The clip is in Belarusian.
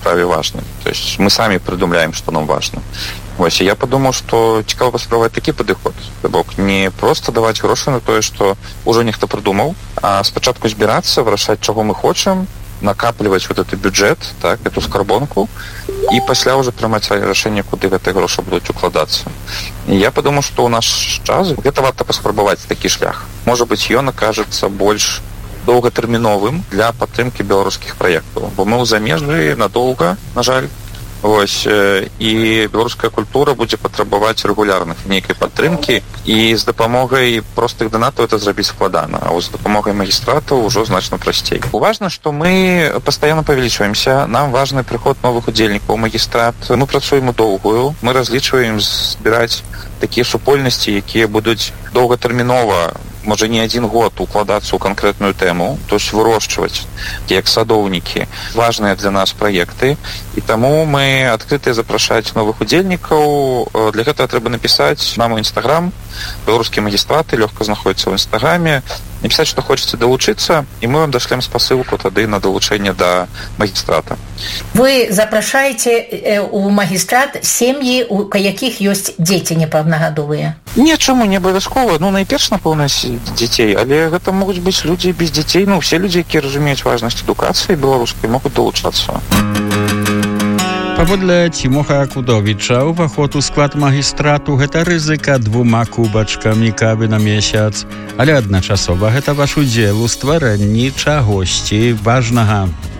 справе важным. То есть мы сами придумляем, что нам важно. Вось, я подумал, что цікава паспрабаваць такі падыход. Бок не просто даваць грошы на тое, што ўжо нехто придумаў, а спачатку збірацца, вырашаць, чаго мы хочам, накапліваць вот этот бюджет, так, эту скарбонку, і пасля ўжо прымаць рашэнне, куды гэтыя грошы будуць укладацца. І я подумал, што ў наш час гэта варта паспрабаваць такі шлях. Можа быць, ён акажацца больш доўгатэрміновым для падтрымкі беларускіх праектаў. Бо мы ў замежжы надоўга, на жаль, вось, і беларуская культура будзе патрабаваць рэгулярных нейкай падтрымкі, і з дапамогай простых донатаў это зрабіць складана, а з дапамогай магістратаў ўжо значна прасцей. Важна, што мы пастаянна павялічваемся, нам важны прыход новых удзельнікаў у магістрат. Мы працуем у доўгую, мы разлічваем збіраць такія супольнасці, якія будуць доўгатэрмінова, можа не один год укладацца ў канкрэтную тэму, то есть вырошчваць, як садоўнікі, важныя для нас праекты, і таму мы адкрытыя запрашаць новых удзельнікаў. Для гэтага трэба напісаць нам у Інстаграм, беларускія магістраты, лёгка знаходзіцца ў Інстаграме, напісаць, што хочаце далучыцца, і мы вам дашлем спасылку тады на далучэнне да магістрата. Вы запрашаеце у магістрат сем'і, у якіх ёсць дзеці непаўнагадовыя? Нічому не абавязкова. Ну, найперш, напэўна, дзяцей, але гэта могуць быць людзі без дзяцей. Ну, усе людзі, якія разумеюць важнасць адукацыі беларускай, могуць далучацца. Паводле Цімоха Кудовіча, уваход у склад магістрату – гэта рызыка 2 кубачкамі кавы на месяц, але адначасова гэта ваш удзел у стварэнні чагосьці важнага.